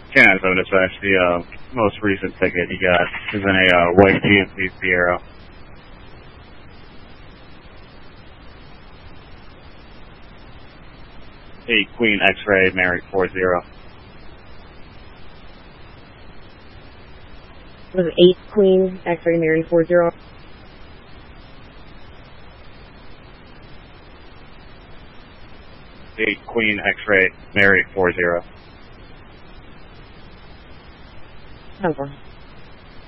Can't have dispatch. The most recent ticket you got is in a white GMC Sierra. 8 Queen X-ray Mary 40. Was it 8 Queen X-ray Mary 40? 8 Queen X-ray Mary 40. 10-4.